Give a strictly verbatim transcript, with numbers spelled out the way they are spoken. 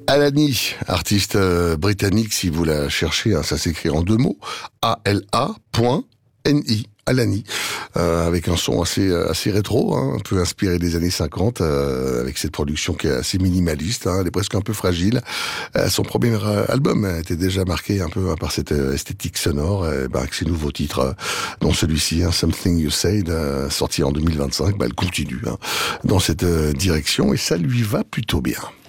Alani, artiste euh, britannique, si vous la cherchez, hein, ça s'écrit en deux mots, A L A N I, Alani, euh, avec un son assez assez rétro, hein, un peu inspiré des années cinquante, euh, avec cette production qui est assez minimaliste, hein, elle est presque un peu fragile. Euh, son premier album était déjà marqué un peu hein, par cette euh, esthétique sonore, et, bah, avec ses nouveaux titres, euh, dont celui-ci, hein, Something You Said, euh, sorti en deux mille vingt-cinq, bah, elle continue hein, dans cette euh, direction, et ça lui va plutôt bien.